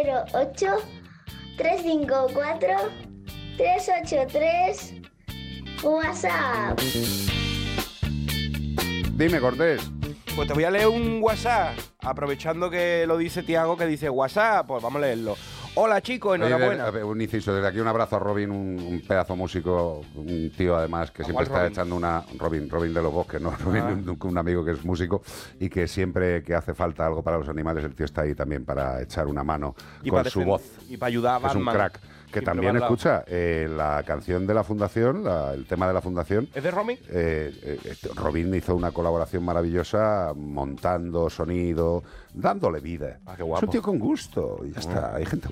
608-354-383 WhatsApp. Dime, Cortés. Pues te voy a leer un WhatsApp, aprovechando que lo dice Tiago, que dice WhatsApp, pues vamos a leerlo. Hola chicos, enhorabuena. Un inciso, desde aquí un abrazo a Robin, un pedazo músico, un tío además que siempre está echando una... Robin de los Bosques, ¿no? Robin, un amigo que es músico y que siempre que hace falta algo para los animales, el tío está ahí también para echar una mano y con su voz. Y para ayudar a Batman. Es un crack. Que también escucha la canción de la Fundación, el tema de la Fundación. ¿Es de Robin? Robin hizo una colaboración maravillosa, montando sonido, dándole vida. Ah, qué guapo. Es un tío con gusto, y ya está. Hay gente